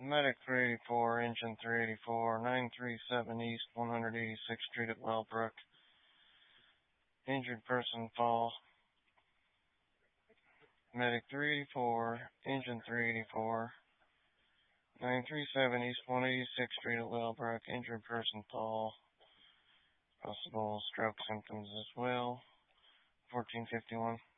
Medic 384, Engine 384, 937 East 186th Street at Wellbrook. Injured person fall. Medic 384, Engine 384, 937 East 186th Street at Wellbrook. Injured person fall. Possible stroke symptoms as well. 1451.